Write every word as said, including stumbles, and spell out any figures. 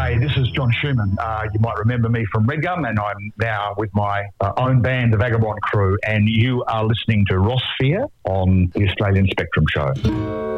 G'day, this is John Schumann. Uh, you might remember me from Redgum, and I'm now with my uh, own band, the Vagabond Crew, and you are listening to Ross Fear on the Australian Spectrum Show.